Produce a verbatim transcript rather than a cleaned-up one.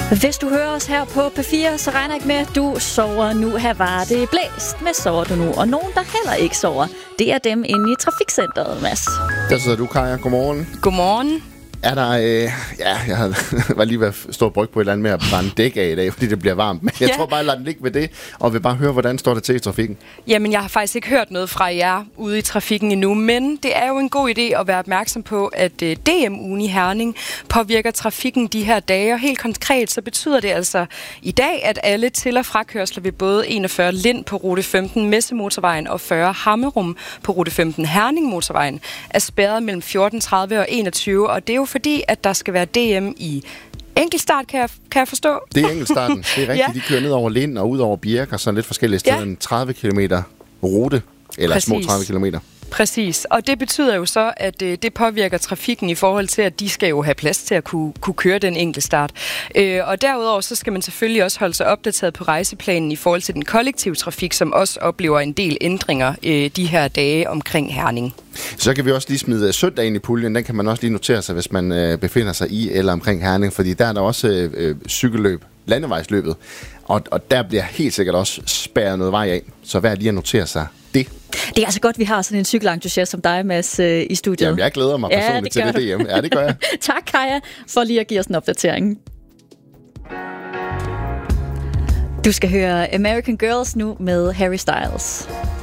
Hvis du hører os her på P fire, så regner jeg ikke med, at du sover nu. Her var det blæst. Hvad sover du nu? Og nogen, der heller ikke sover, det er dem inde i trafikcenteret, Mads. Der sidder du, Kaja. Godmorgen. Godmorgen. Er der... Øh, ja, jeg havde, var lige ved at stå og brygge på et eller andet med at brænde dæk af i dag, fordi det bliver varmt. Men jeg ja. tror bare, jeg lader den ligge ved det, og vil bare høre, hvordan står det til i trafikken. Jamen, jeg har faktisk ikke hørt noget fra jer ude i trafikken endnu, men det er jo en god idé at være opmærksom på, at D M-ugen i Herning påvirker trafikken de her dage. Og helt konkret, så betyder det altså i dag, at alle til- og frakørsler ved både enogfyrre Lind på rute femten Messemotorvejen og fyrre Hammerum på rute femten Herning Motorvejen er spærret mellem fjorten tredive og enogtyve, og det er jo fordi, at der skal være D M i enkeltstart, kan jeg, kan jeg forstå. Det er enkeltstarten. Det er rigtigt. Ja. De kører ned over Lind og ud over Birk og sådan lidt forskellige steder. Ja. En tredive kilometer rute, eller Præcis. små tredive kilometer. Præcis, og det betyder jo så, at øh, det påvirker trafikken i forhold til, at de skal jo have plads til at kunne, kunne køre den enkelte start. Øh, og derudover så skal man selvfølgelig også holde sig opdateret på rejseplanen i forhold til den kollektive trafik, som også oplever en del ændringer øh, de her dage omkring Herning. Så kan vi også lige smide søndag ind i puljen. Den kan man også lige notere sig, hvis man øh, befinder sig i eller omkring Herning, fordi der er der også øh, cykelløb, landevejsløbet, og, og der bliver helt sikkert også spærret noget vej af. Så vær lige at notere sig det. Det er altså godt, vi har sådan en cykelentusiast som dig, Mads, i studiet. Jamen, jeg glæder mig personligt ja, til det D M. Ja, det gør jeg. Tak, Kaja, for lige at give os en opdatering. Du skal høre American Girls nu med Harry Styles.